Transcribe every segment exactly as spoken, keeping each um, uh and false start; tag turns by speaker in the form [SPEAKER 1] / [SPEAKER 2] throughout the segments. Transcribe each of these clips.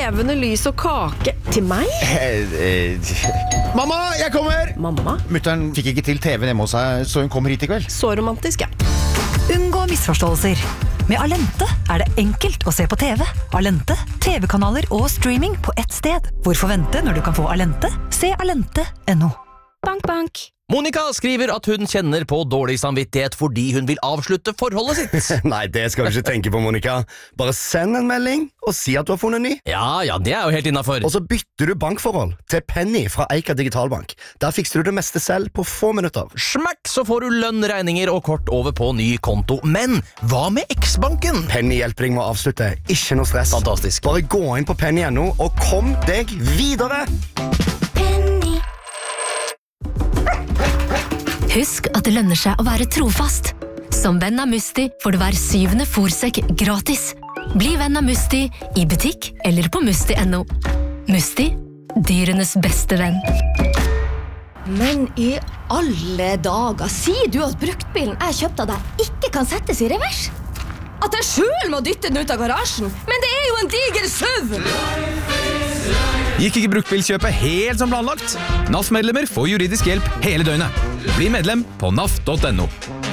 [SPEAKER 1] levende lys og kake til meg?
[SPEAKER 2] Eh, eh, Mamma, jeg kommer!
[SPEAKER 1] Mamma?
[SPEAKER 2] Mutteren fikk ikke til T V-en hjemme hos seg, så hun kommer hit i kveld.
[SPEAKER 1] Så romantisk, ja.
[SPEAKER 3] Unngå misforståelser. Med Alente er det enkelt å se på T V. Alente, T V-kanaler og streaming på ett sted. Hvorfor vente når du kan få Alente? Se alente punktum no.
[SPEAKER 1] Bank, bank.
[SPEAKER 4] Monica skriver at hun kjenner på dårlig samvittighet fordi hun vil avslutte forholdet sitt.
[SPEAKER 5] Nei, det skal du ikke tenke på, Monica. Bare send en melding og si at du har funnet ny.
[SPEAKER 4] Ja, ja, det er jo helt innenfor.
[SPEAKER 5] Og så bytter du bankforhold til Penny fra Eika Digitalbank. Der fikser du det meste selv på få minutter.
[SPEAKER 4] Smakk, så får du lønn, regninger og kort over på ny konto. Men hva med X-banken?
[SPEAKER 5] Penny hjelper deg med å avslutte. Ikke noe stress.
[SPEAKER 4] Fantastisk.
[SPEAKER 5] Bare gå inn på penny punktum no og kom deg videre.
[SPEAKER 6] Husk at det lønner seg å være trofast. Som venn av Musti får du hver syvende fôrsekk gratis. Bli venn av Musti i butikk eller på musti punktum no. Musti, dyrenes beste venn.
[SPEAKER 7] Men i alle dager, sier du at bruktbilen jeg kjøpte av deg ikke kan settes i revers? At jeg selv må dytte den ut av garasjen? Men det er jo en diger SUV!
[SPEAKER 8] Gikk ikke bruktbilkjøpet helt som planlagt? N A F-medlemmer får juridisk hjelp hele døgnet. Bli medlem på N A F punktum no.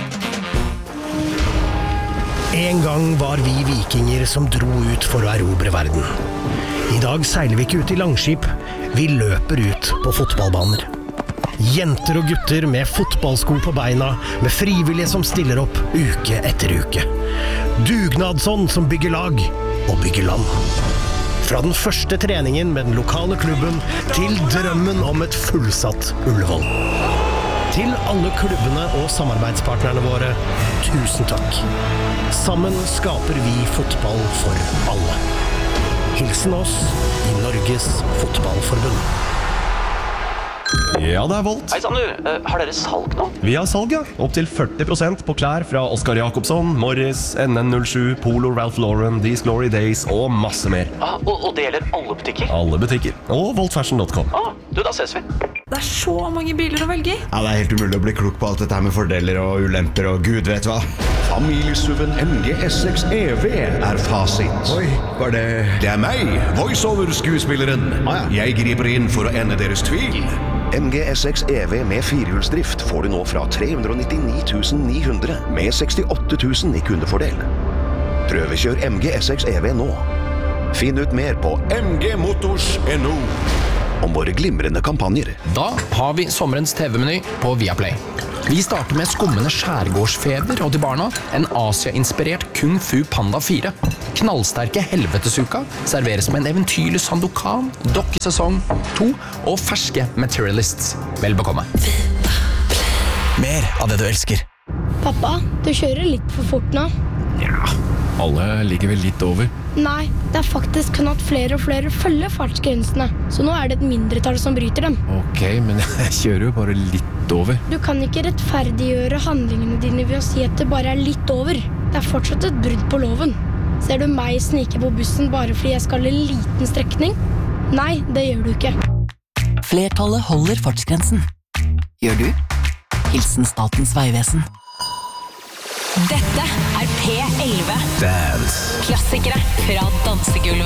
[SPEAKER 9] En gang var vi vikinger som dro ut for å erobre verden. I dag seiler vi ikke ut i langskip, vi løper ut på fotballbaner. Jenter og gutter med fotballsko på beina, med frivillige som stiller opp uke etter uke. Dugnadsånd som bygger lag og bygger land. Fra den første treningen med den lokale klubben til drømmen om et fullsatt Ullevål. Til alle klubbene og samarbeidspartnerne våre, tusen takk. Sammen skaper vi fotball for alle. Hilsen oss i Norges Fotballforbund.
[SPEAKER 10] Ja, det er Volt.
[SPEAKER 11] Hei, Sander. Uh, har dere salg nå?
[SPEAKER 10] Vi har salg, ja. Opp til førti prosent på klær fra Oscar Jakobsson, Morris, N N null sju, Polo, Ralph Lauren, These Glory Days og masse mer.
[SPEAKER 11] Ah, og, og det gjelder alle butikker?
[SPEAKER 10] Alle butikker. Og voltfashion punktum com.
[SPEAKER 11] Ah, du, da ses vi.
[SPEAKER 1] Det er så mange biler å velge i.
[SPEAKER 2] Ja, det er helt umulig å bli klok på alt dette her med fordeler og ulemper og gud vet hva.
[SPEAKER 12] Familiesuven M G S X E V er fasit.
[SPEAKER 2] Oi, var det...
[SPEAKER 12] Det er meg, voiceover-skuespilleren.
[SPEAKER 2] Ah, ja.
[SPEAKER 12] Jeg griper inn for å ende deres tvil.
[SPEAKER 13] M G S X E V med firehjulsdrift får du nå fra tre hundre nittini tusen ni hundre med sekstiåtte tusen i kundefordel. Prøvekjør M G S X E V nå. Finn ut mer på m g motors punktum no om våre glimrende kampanjer.
[SPEAKER 14] Da har vi sommerens T V-meny på Viaplay. Vi starter med skummende skjærgårdsfeber og til barna en Asia-inspirert Kung Fu Panda fire. Knallsterke helvetesuka serveres med en eventyrlig Sandokan, dokkesesong to og ferske Materialists. Vel bekomme.
[SPEAKER 4] Mer av det du elsker.
[SPEAKER 15] Pappa, du kjører litt for fort nå.
[SPEAKER 8] Ja, alle ligger vel litt over.
[SPEAKER 15] Nei, det er faktisk kun at flere og flere følger fartsgrensene, så nå er det et mindretall som bryter dem.
[SPEAKER 8] Ok, men jeg kjører jo bare litt over.
[SPEAKER 15] Du kan ikke rettferdiggjøre handlingene dine ved å si at det bare er litt over. Det er fortsatt et brudd på loven. Ser du meg snike på bussen bare fordi jeg skal en liten strekning? Nei, det gjør du ikke.
[SPEAKER 16] Flertallet holder fartsgrensen. Gjør du? Hilsen Statens Vegvesen.
[SPEAKER 6] Dette er P elleve.
[SPEAKER 4] Dance.
[SPEAKER 6] Klassikere fra dansegulvet.